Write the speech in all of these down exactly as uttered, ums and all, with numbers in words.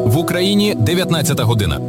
В Україні дев'ятнадцята година.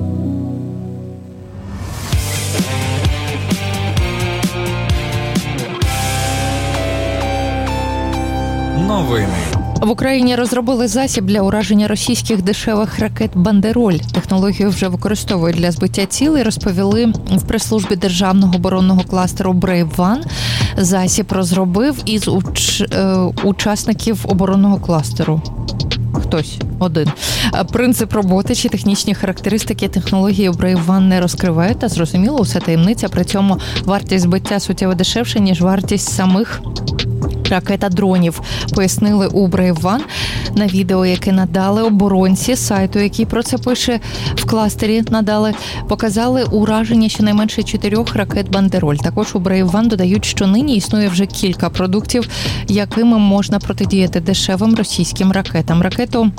Новини. В Україні розробили засіб для ураження російських дешевих ракет «Бандероль». Технологію вже використовують для збиття цілей, розповіли в прес-службі державного оборонного кластеру Brave One. Засіб розробив із уч... е... учасників оборонного кластеру. Хтось один. Принцип роботи чи технічні характеристики технології Brave One не розкривають, та зрозуміло, усе таємниця. При цьому вартість збиття суттєво дешевше, ніж вартість самих ракета дронів, пояснили у Brave One. На відео, яке надали оборонці сайту, який про це пише в кластері, надали, показали ураження щонайменше чотирьох ракет «Бандероль». Також у Brave One додають, що нині існує вже кілька продуктів, якими можна протидіяти дешевим російським ракетам. Ракету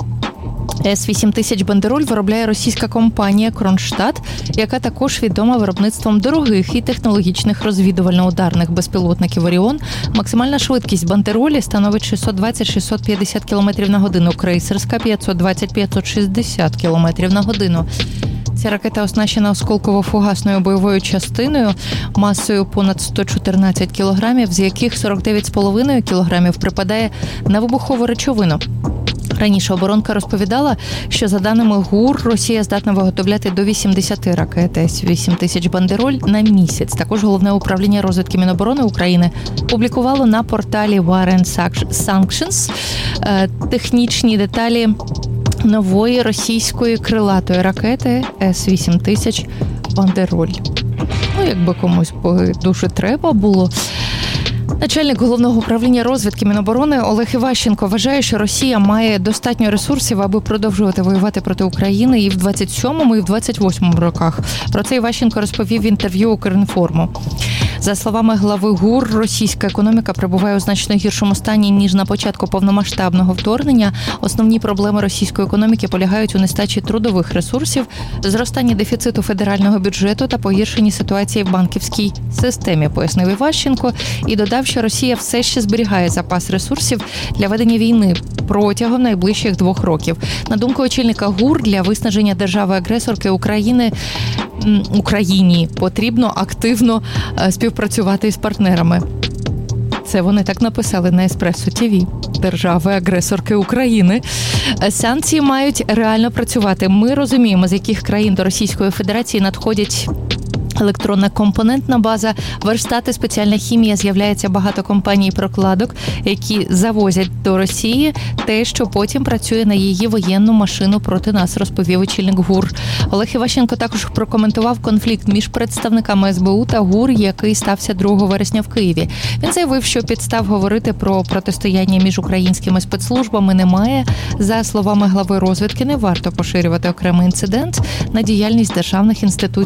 С вісім тисяч «Бандероль» виробляє російська компанія «Кронштадт», яка також відома виробництвом дорогих і технологічних розвідувально-ударних безпілотників «Оріон». Максимальна швидкість «Бандеролі» становить шістсот двадцять - шістсот п'ятдесят кілометрів на годину, крейсерська – п'ятсот двадцять - п'ятсот шістдесят кілометрів на годину. Ця ракета оснащена осколково-фугасною бойовою частиною масою понад сто чотирнадцять кілограмів, з яких сорок дев'ять цілих п'ять десятих кілограмів припадає на вибухову речовину. Раніше оборонка розповідала, що за даними ГУР, Росія здатна виготовляти до вісімдесят ракет С вісім тисяч «Бандероль» на місяць. Також Головне управління розвідки Міноборони України публікувало на порталі War and Sanctions технічні деталі нової російської крилатої ракети С вісім тисяч «Бандероль». Ну, якби комусь дуже треба було. Начальник Головного управління розвідки Міноборони Олег Іващенко вважає, що Росія має достатньо ресурсів, аби продовжувати воювати проти України і в двадцять сьомому, і в двадцять восьмому роках. Про це Іващенко розповів в інтерв'ю «Укрінформу». За словами глави ГУР, російська економіка перебуває у значно гіршому стані, ніж на початку повномасштабного вторгнення. Основні проблеми російської економіки полягають у нестачі трудових ресурсів, зростанні дефіциту федерального бюджету та погіршенні ситуації в банківській системі, пояснив Іващенко, і додав, що Росія все ще зберігає запас ресурсів для ведення війни протягом найближчих двох років. На думку очільника ГУР, для виснаження держави-агресорки України Україні потрібно активно співпрацювати із партнерами. Це вони так написали на Еспресо ТІВІ. Держави-агресорки України. Санкції мають реально працювати. Ми розуміємо, з яких країн до Російської Федерації надходять електронна компонентна база, верстати, спеціальна хімія, з'являється багато компаній-прокладок, які завозять до Росії те, що потім працює на її воєнну машину проти нас, розповів очільник ГУР. Олег Іващенко також прокоментував конфлікт між представниками ес бе у та ГУР, який стався другого вересня в Києві. Він заявив, що підстав говорити про протистояння між українськими спецслужбами немає. За словами глави розвідки, не варто поширювати окремий інцидент на діяльність державних інституцій